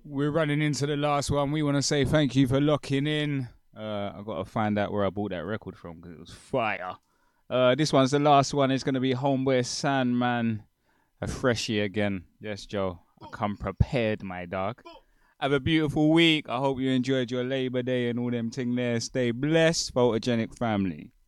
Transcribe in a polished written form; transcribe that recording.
We're running into the last one. We want to say thank you for locking in. I got to find out where I bought that record from because it was fire. This one's the last one. It's going to be Homeboy Sandman, a freshie again. Yes, Joe. I come prepared, my dog. Have a beautiful week. I hope you enjoyed your Labor Day and all them thing there. Stay blessed, photogenic family.